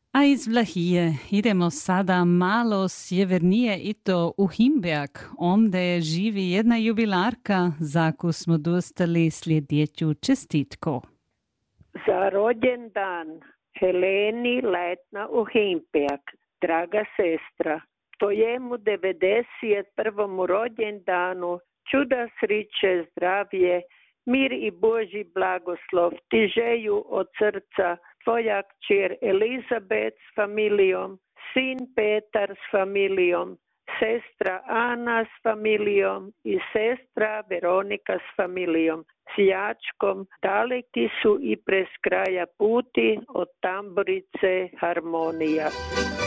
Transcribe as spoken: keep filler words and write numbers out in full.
A iz Vlahije idemo sada malo sjevernije i to u Himberg, onde živi jedna jubilarka, za koju smo dostali sljedeću čestitku. Za rođendan Heleni Letna u Himberg, draga sestra, tvojemu devedeset prvom rođendanu čuda, sriće, zdravlje, mir i Božji blagoslov ti žeju od srca tvoja kćer Elizabet s familijom, sin Petar s familijom, sestra Ana s familijom i sestra Veronika s familijom. S Jačkom daleki su i pres kraja puti od tamburice Harmonija.